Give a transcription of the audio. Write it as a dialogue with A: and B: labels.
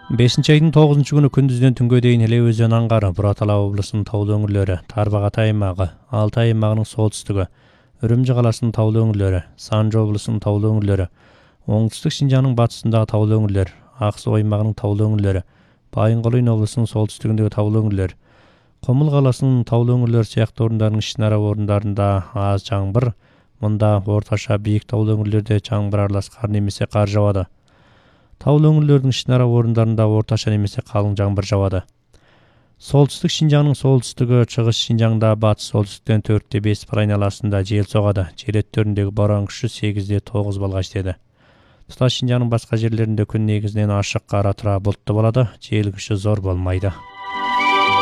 A: 5 айдын 9 күні күндізден түнге дейін Іле өзен аңғары, Бұратала облысының таулы өңірлері, Тарбағатай аймағы, Алтай аймағының солтүстігі, Үрімжі қаласының таулы өңірлері, Санжы облысының таулы өңірлері, оңтүстік Шинжаңның батысындағы таулы өңірлер, Ақсу аймағының таулы өңірлері, Байынқұлын облысының солтүстігіндегі таулы өңірлер, Құмыл қаласының таулы өңірлері сияқты орындардың ішінара орындарында аз жаңбыр, мұнда орташа биік таулы өңірлерде жаңбыр аралас қар немесе қар жауады. Таулы өңірлердің ішінара орындарында орташа немесе қалың жаңбыр жауады. Солтүстік Шинжаңның солтүстігі, шығыс Шинжаңда батыс солтүстіктен 4-5 айналасында жел соғады. Жел өттеріндегі боран күші 8-9 балға жетеді. Тұтас Шинжаңның басқа жерлерінде күн негізінен ашық, қара тұра бұлтты болады. Жел күші зор болмайды.